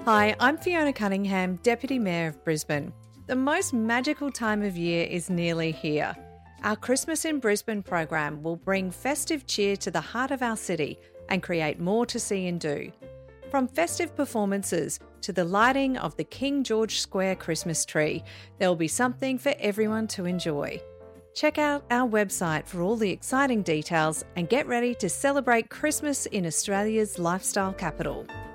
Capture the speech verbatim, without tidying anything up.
Hi, I'm Fiona Cunningham, Deputy Mayor of Brisbane. The most magical time of year is nearly here. Our Christmas in Brisbane program will bring festive cheer to the heart of our city and create more to see and do. From festive performances to the lighting of the King George Square Christmas tree, there will be something for everyone to enjoy. Check out our website for all the exciting details and get ready to celebrate Christmas in Australia's lifestyle capital.